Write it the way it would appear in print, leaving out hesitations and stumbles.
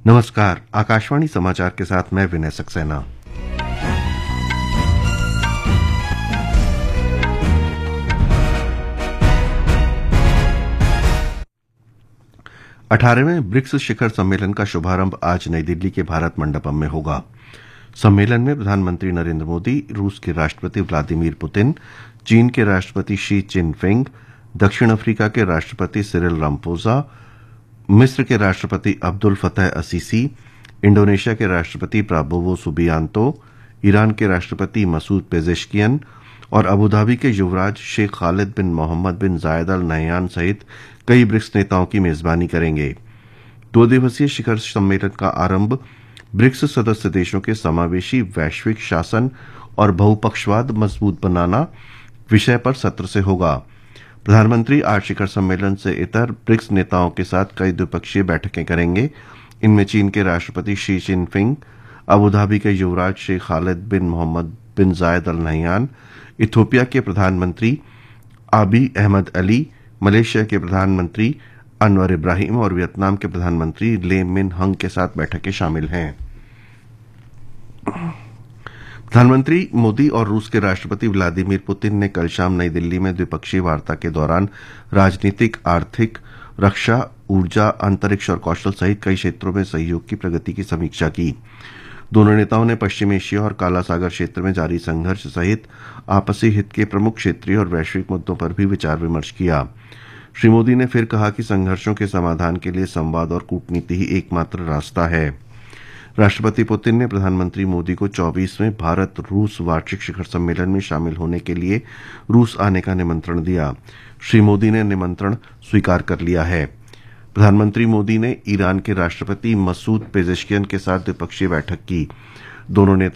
नमस्कार। आकाशवाणी समाचार के साथ मैं विनय सक्सेना। अठारहवें ब्रिक्स शिखर सम्मेलन का शुभारंभ आज नई दिल्ली के भारत मंडपम में होगा। सम्मेलन में प्रधानमंत्री नरेंद्र मोदी, रूस के राष्ट्रपति व्लादिमीर पुतिन, चीन के राष्ट्रपति शी चिनफिंग, दक्षिण अफ्रीका के राष्ट्रपति सिरिल रामपोसा, मिस्र के राष्ट्रपति अब्दुल फतह असीसी, इंडोनेशिया के राष्ट्रपति प्राबोवो सुबियांतो, ईरान के राष्ट्रपति मसूद पेजेश्कियन और अबुधाबी के युवराज शेख खालिद बिन मोहम्मद बिन जायद अल नहयान सहित कई ब्रिक्स नेताओं की मेजबानी करेंगे। 2 दिवसीय शिखर सम्मेलन का आरंभ ब्रिक्स सदस्य देशों के समावेशी वैश्विक शासन और बहुपक्षवाद मजबूत बनाना विषय पर सत्र से होगा। प्रधानमंत्री आज शिखर सम्मेलन से इतर ब्रिक्स नेताओं के साथ कई द्विपक्षीय बैठकें करेंगे। इनमें चीन के राष्ट्रपति शी चिनफिंग, अबुधाबी के युवराज शेख खालिद बिन मोहम्मद बिन जायद अल नहयान, इथियोपिया के प्रधानमंत्री आबी अहमद अली, मलेशिया के प्रधानमंत्री अनवर इब्राहिम और वियतनाम के प्रधानमंत्री ले मिन हंग के साथ बैठकें शामिल हैं। प्रधानमंत्री मोदी और रूस के राष्ट्रपति व्लादिमीर पुतिन ने कल शाम नई दिल्ली में द्विपक्षीय वार्ता के दौरान राजनीतिक, आर्थिक, रक्षा, ऊर्जा, अंतरिक्ष और कौशल सहित कई क्षेत्रों में सहयोग की प्रगति की समीक्षा की। दोनों नेताओं ने पश्चिम एशिया और काला सागर क्षेत्र में जारी संघर्ष सहित आपसी हित के प्रमुख क्षेत्रीय और वैश्विक मुद्दों पर भी विचार विमर्श किया। श्री मोदी ने फिर कहा कि संघर्षों के समाधान के लिए संवाद और कूटनीति ही एकमात्र रास्ता है। राष्ट्रपति पुतिन ने प्रधानमंत्री मोदी को 24वें भारत रूस वार्षिक शिखर सम्मेलन में शामिल होने के लिए रूस आने का निमंत्रण दिया। श्री मोदी ने निमंत्रण स्वीकार कर लिया है। प्रधानमंत्री मोदी ने ईरान के राष्ट्रपति मसूद पेजेश्कियन के साथ द्विपक्षीय बैठक की। दोनों नेता